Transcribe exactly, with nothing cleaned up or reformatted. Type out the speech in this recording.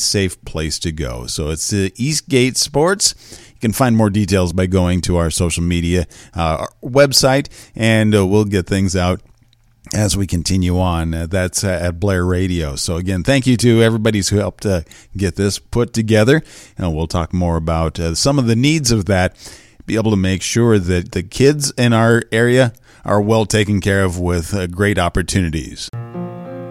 safe place to go. So it's uh, Eastgate Sports. You can find more details by going to our social media uh, our website, and uh, we'll get things out as we continue on. Uh, that's uh, at Blair Radio. So again, thank you to everybody who helped uh, get this put together. And we'll talk more about uh, some of the needs of that, be able to make sure that the kids in our area are well taken care of with uh, great opportunities.